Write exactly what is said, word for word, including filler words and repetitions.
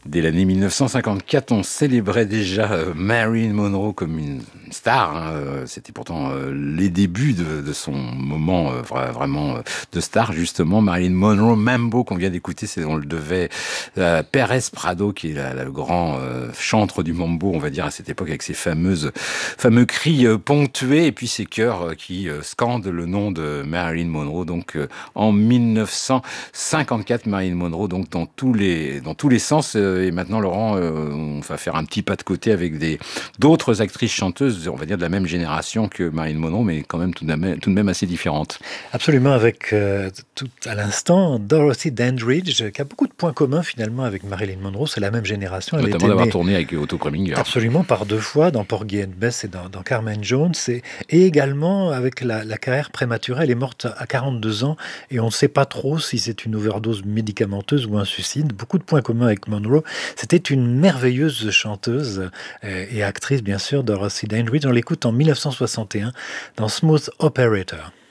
Dès l'année mille neuf cent cinquante-quatre, on célébrait déjà euh, Marilyn Monroe comme une star. Hein. Euh, C'était pourtant euh, les débuts de, de son moment euh, vra- vraiment euh, de star, justement. Marilyn Monroe, Mambo, qu'on vient d'écouter, c'est, on le devait à Pérez Prado, qui est la- la- le grand euh, chantre du mambo, on va dire, à cette époque, avec ses fameuses, fameux cris euh, ponctués et puis ces chœurs euh, qui euh, scandent le nom de Marilyn Monroe. Donc, euh, en mille neuf cent cinquante-quatre, Marilyn Monroe, donc dans tous les, dans tous les sens. Euh, et maintenant, Laurent, euh, on va faire un petit pas de côté avec des, d'autres actrices chanteuses, on va dire de la même génération que Marilyn Monroe, mais quand même tout de même, tout de même assez différentes. Absolument, avec euh, tout à l'instant Dorothy Dandridge, qui a beaucoup de points communs finalement avec Marilyn Monroe. C'est la même génération. Elle Notamment était d'avoir née tourné avec Otto Preminger. absolument par deux fois dans Porgy and Bess et dans, dans Carmen Jones, et, et également avec la, la carrière prématurée. Elle est morte à quarante-deux ans et on ne sait pas trop si c'est une overdose médicamenteuse ou un suicide. Beaucoup de points communs avec Monroe. C'était une merveilleuse chanteuse euh, et actrice, bien sûr, Dorothy Dandridge. On l'écoute en mille neuf cent soixante et un dans Smooth Operator.